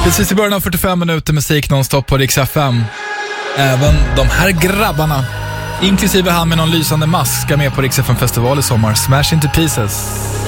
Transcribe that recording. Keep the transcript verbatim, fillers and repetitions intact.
Precis i början av fyrtiofem minuter musik nonstop på Rix F M. Även de här grabbarna, inklusive han med någon lysande mask, ska med på Rix F M festival i sommar. Smash Into Pieces.